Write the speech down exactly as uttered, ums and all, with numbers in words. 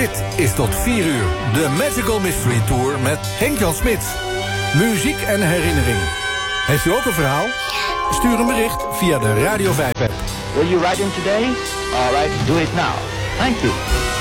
Dit is tot vier uur de Magical Mystery Tour met Henk-Jan Smit. Muziek en herinnering. Heeft u ook een verhaal? Stuur een bericht via de Radio vijf app. Will you write in today? All right, do it now. Thank you.